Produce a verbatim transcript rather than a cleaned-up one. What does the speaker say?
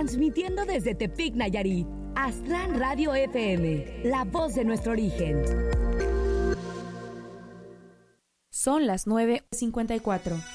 transmitiendo desde Tepic, Nayarit. Aztlán Radio F M, la voz de nuestro origen. Son las nueve cincuenta y cuatro.